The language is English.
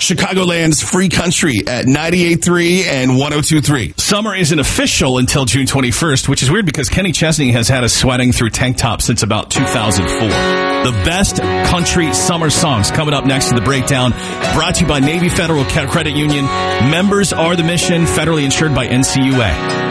Chicagoland's free country at 98.3 and 102.3. Summer isn't official until June 21st, which is weird because Kenny Chesney has had us sweating through tank tops since about 2004. The best country summer songs coming up next in the breakdown. Brought to you by Navy Federal Credit Union. Members are the mission, federally insured by NCUA.